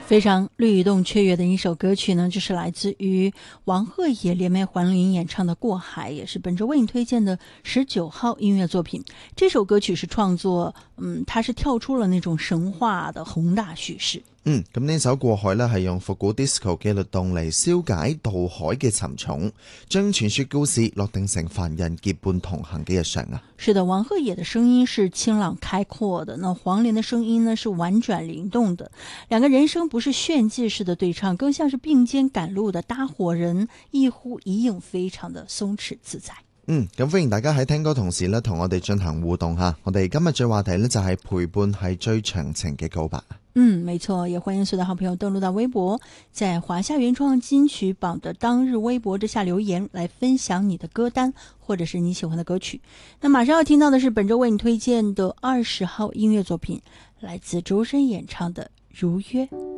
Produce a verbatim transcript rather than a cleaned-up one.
非常律动雀跃的一首歌曲呢，就是来自于王鹤野联袂黄龄演唱的《过海》，也是本周为你推荐的十九號音樂作品。這首歌曲是創作，嗯，它是跳出了那種神話的宏大敘事。 嗯，咁呢首過海呢係用復古 disco 嘅律動嚟消解渡海嘅沉重，將傳說故事落定成凡人結伴同行嘅日常啊。 是的，王鹤野的聲音是清朗開闊的，那黃齡的聲音呢是婉轉靈動的，兩個人聲不是炫技式的對唱，更像是並肩趕路的搭夥人，一呼一應，非常的鬆弛自在。 嗯，咁歡迎大家喺聽歌同時呢同我哋進行互動吓。我哋今日最話題呢就係陪伴係最長情嘅告白。 嗯，沒錯，也歡迎所有的好朋友登錄到微博，在華夏原創金曲榜的當日微博之下留言，來分享你的歌單或者是你喜歡的歌曲。那馬上要聽到的是本周為你推薦的二十號音樂作品，來自周深演唱的《如約》。